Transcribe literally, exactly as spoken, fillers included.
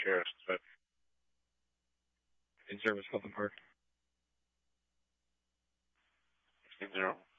chest, but in service Copeland Park. You know.